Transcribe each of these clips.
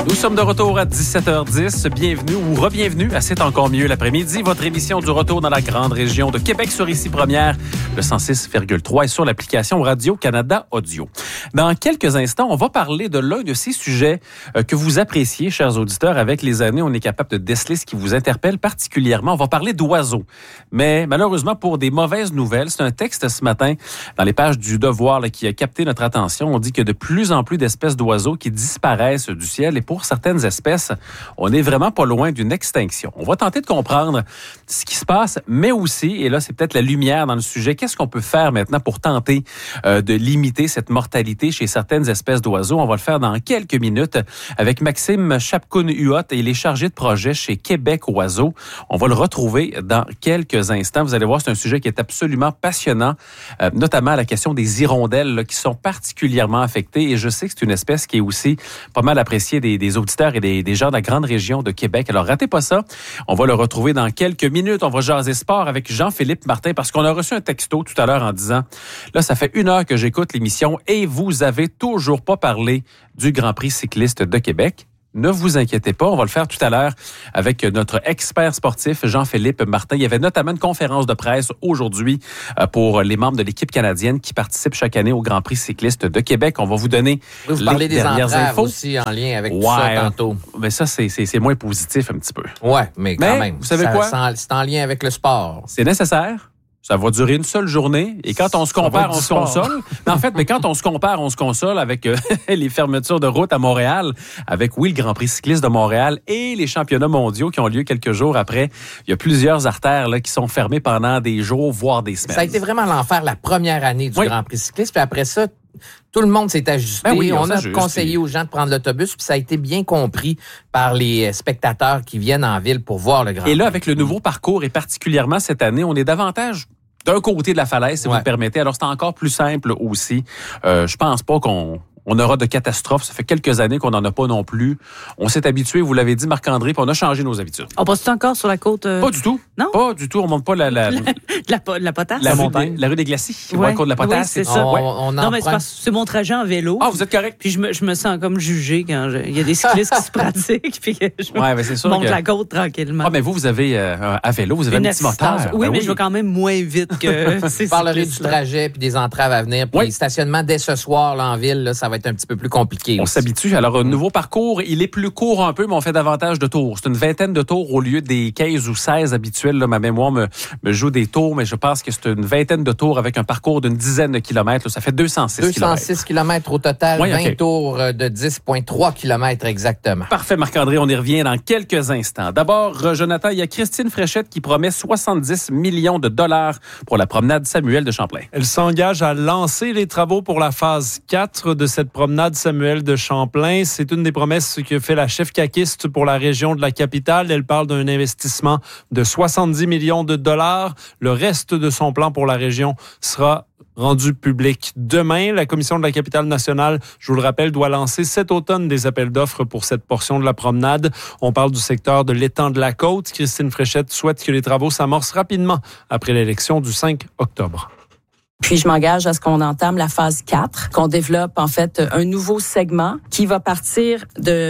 Nous sommes de retour à 17h10. Bienvenue ou re-bienvenue à C'est encore mieux l'après-midi. Votre émission du retour dans la grande région de Québec sur ici première, le 106,3 et sur l'application Radio-Canada Audio. Dans quelques instants, on va parler de l'un de ces sujets que vous appréciez, chers auditeurs. Avec les années, on est capable de déceler ce qui vous interpelle particulièrement. On va parler d'oiseaux. Mais malheureusement, pour des mauvaises nouvelles, c'est un texte ce matin dans les pages du Devoir là, qui a capté notre attention. On dit que de plus en plus d'espèces d'oiseaux qui disparaissent du ciel et pour certaines espèces, on n'est vraiment pas loin d'une extinction. On va tenter de comprendre ce qui se passe, mais aussi, et là c'est peut-être la lumière dans le sujet, qu'est-ce qu'on peut faire maintenant pour tenter de limiter cette mortalité chez certaines espèces d'oiseaux. On va le faire dans quelques minutes avec Maxime Chapkoun-Huot et les chargés de projet chez Québec Oiseaux. On va le retrouver dans quelques instants. Vous allez voir, c'est un sujet qui est absolument passionnant, notamment la question des hirondelles là, qui sont particulièrement affectées et je sais que c'est une espèce qui est aussi pas mal appréciée des auditeurs et des gens de la grande région de Québec. Alors, ratez pas ça. On va le retrouver dans quelques minutes. On va jaser sport avec Jean-Philippe Martin parce qu'on a reçu un texto tout à l'heure en disant « Là, ça fait 1 heure que j'écoute l'émission et vous avez toujours pas parlé du Grand Prix cycliste de Québec. » Ne vous inquiétez pas, on va le faire tout à l'heure avec notre expert sportif Jean-Philippe Martin. Il y avait notamment une conférence de presse aujourd'hui pour les membres de l'équipe canadienne qui participent chaque année au Grand Prix cycliste de Québec. On va vous donner vous parlez des entraves infos aussi en lien avec tout ça tantôt. Mais ça, c'est moins positif un petit peu. Ouais, mais quand même. Vous savez quoi? C'est en lien avec le sport. C'est nécessaire. Ça va durer une seule journée. Et quand on se compare, on se console. Mais en fait, quand on se compare, on se console avec les fermetures de route à Montréal, avec, oui, le Grand Prix cycliste de Montréal et les championnats mondiaux qui ont lieu quelques jours après. Il y a plusieurs artères là, qui sont fermées pendant des jours, voire des semaines. Ça a été vraiment l'enfer la première année du Grand Prix cycliste. Puis après ça, tout le monde s'est ajusté. Ben oui, on a conseillé aux gens de prendre l'autobus, puis ça a été bien compris par les spectateurs qui viennent en ville pour voir le Grand Prix. Et là, avec le nouveau parcours, et particulièrement cette année, on est davantage d'un côté de la falaise, si vous le permettez. Alors, c'est encore plus simple aussi. Je pense pas qu'on aura de catastrophe. Ça fait quelques années qu'on n'en a pas non plus. On s'est habitué, vous l'avez dit, Marc-André, puis on a changé nos habitudes. On passe-tu encore sur la côte? Pas du tout. Non? Pas du tout. On monte pas la potasse? La rue des Glacis. Ouais, côte de la potasse. Oui, c'est ça. Non, mais c'est mon trajet en vélo. Ah, vous êtes correct. Puis je me sens comme jugé quand il y a des cyclistes qui se pratiquent, puis que je monte la côte tranquillement. Ah, mais vous avez à vélo, vous avez un petit moteur. Oui, mais je vais quand même moins vite que ces Vous parlerez du trajet puis des entraves à venir. Puis le stationnement dès ce soir là, en ville, là, ça va être un petit peu plus compliqué. On s'habitue. Alors, un nouveau parcours, il est plus court un peu, mais on fait davantage de tours. C'est une vingtaine de tours au lieu des 15 ou 16 habituels. Là, ma mémoire me joue des tours, mais je pense que c'est une vingtaine de tours avec un parcours d'une dizaine de kilomètres. Là, ça fait 206 kilomètres. 206 kilomètres au total, 20 tours de 10,3 kilomètres exactement. Parfait, Marc-André, on y revient dans quelques instants. D'abord, Jonathan, il y a Christine Fréchette qui promet 70 millions de dollars pour la promenade Samuel de Champlain. Elle s'engage à lancer les travaux pour la phase 4 de cette promenade Samuel de Champlain. C'est une des promesses que fait la chef caquiste pour la région de la capitale. Elle parle d'un investissement de 70 millions de dollars. Le reste de son plan pour la région sera rendu public demain. La Commission de la capitale nationale, je vous le rappelle, doit lancer cet automne des appels d'offres pour cette portion de la promenade. On parle du secteur de l'étang de la Côte. Christine Fréchette souhaite que les travaux s'amorcent rapidement après l'élection du 5 octobre. Puis je m'engage à ce qu'on entame la phase 4, qu'on développe en fait un nouveau segment qui va partir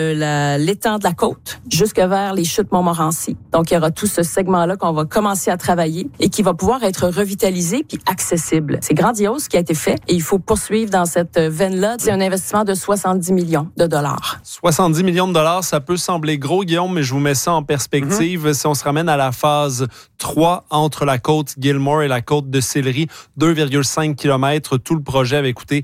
de l'étang de la Côte jusque vers les chutes Montmorency. Donc il y aura tout ce segment-là qu'on va commencer à travailler et qui va pouvoir être revitalisé puis accessible. C'est grandiose ce qui a été fait et il faut poursuivre dans cette veine-là. C'est un investissement de 70 millions de dollars. 70 millions de dollars, ça peut sembler gros, Guillaume, mais je vous mets ça en perspective. Si on se ramène à la phase 3 entre la côte Gilmore et la côte de Sillery, 2,5 km. Tout le projet avait coûté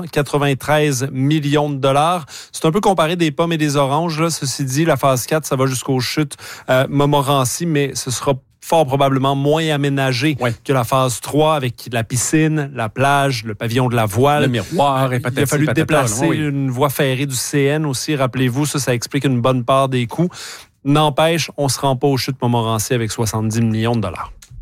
193 millions de dollars. C'est un peu comparé des pommes et des oranges. Là. Ceci dit, la phase 4, ça va jusqu'aux chutes Montmorency, mais ce sera fort probablement moins aménagé que la phase 3 avec la piscine, la plage, le pavillon de la voile. Le miroir et il a fallu déplacer une voie ferrée du CN aussi. Rappelez-vous, ça explique une bonne part des coûts. N'empêche, on ne se rend pas aux chutes Montmorency avec 70 millions de dollars.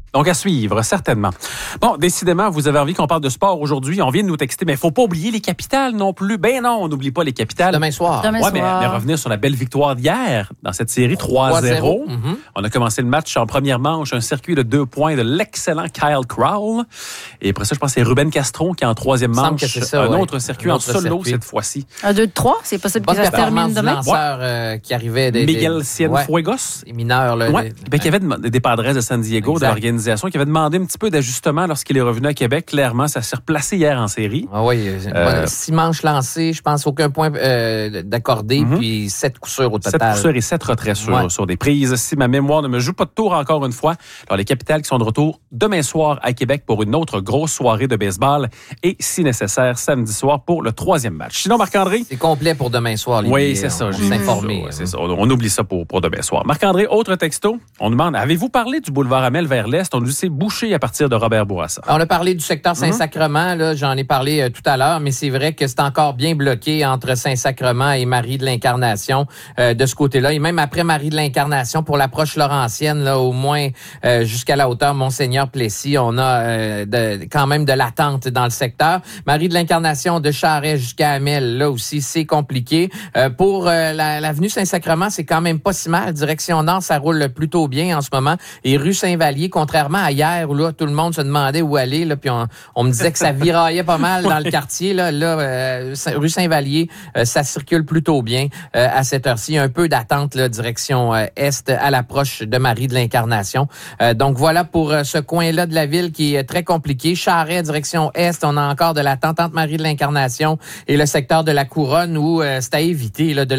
Donc, à suivre, certainement. Bon, décidément, vous avez envie qu'on parle de sport aujourd'hui. On vient de nous texter, mais il ne faut pas oublier les capitales non plus. Ben non, on n'oublie pas les capitales. Demain soir. Mais revenir sur la belle victoire d'hier dans cette série 3-0. Mm-hmm. On a commencé le match en première manche, un circuit de 2 points de l'excellent Kyle Crowell. Et après ça, je pense que c'est Ruben Castron qui, en troisième manche, un autre circuit en solo cette fois-ci. Un 2-3, c'est possible que ça se termine demain. Lanceur qui arrivait Miguel Cienfuegos. Les mineurs, là. Qui avait des Padres de San Diego, de l'organisation, qui avait demandé un petit peu d'ajustement lorsqu'il est revenu à Québec. Clairement, ça s'est replacé hier en série. Ah oui, 6 manches lancées, je pense aucun point d'accordé, puis 7 coups sûrs au total. 7 coups sûrs et 7 retraits sur des prises. Si ma mémoire ne me joue pas de tour encore une fois, alors les Capitales qui sont de retour demain soir à Québec pour une autre grosse soirée de baseball et, si nécessaire, samedi soir pour le 3e match. Sinon, Marc-André? C'est complet pour demain soir. Oui, c'est ça. On va s'informer. C'est ça. On oublie ça pour demain soir. Marc-André, autre texto. On demande, avez-vous parlé du boulevard Amel vers l'Est? On nous dit c'est bouché à partir de Robert Bourassa. On a parlé du secteur Saint-Sacrement, là, j'en ai parlé tout à l'heure, mais c'est vrai que c'est encore bien bloqué entre Saint-Sacrement et Marie de l'Incarnation de ce côté-là. Et même après Marie de l'Incarnation, pour l'approche laurentienne, là, au moins jusqu'à la hauteur Monseigneur-Plessis, on a quand même de l'attente dans le secteur. Marie de l'Incarnation de Charest jusqu'à Amel, là aussi, c'est compliqué. Pour l'avenue Saint-Sacrement, c'est quand même pas si mal. Direction nord, ça roule plutôt bien en ce moment. Et rue Saint-Vallier, contrairement à hier où là, tout le monde se demandait où aller, là, puis on me disait que ça viraillait pas mal dans le quartier. Là, rue Saint-Vallier, ça circule plutôt bien à cette heure-ci. Il y a un peu d'attente là, direction est à l'approche de Marie de l'Incarnation. Donc voilà pour ce coin-là de la ville qui est très compliqué. Charest, direction est, on a encore de l'attente entre Marie de l'Incarnation et le secteur de la Couronne où c'est à éviter là, de